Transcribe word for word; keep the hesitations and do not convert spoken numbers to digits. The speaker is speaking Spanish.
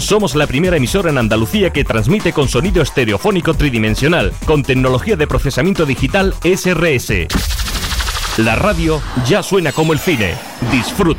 Somos la primera emisora en Andalucía que transmite con sonido estereofónico tridimensional, con tecnología de procesamiento digital S R S. La radio ya suena como el cine. Disfruta.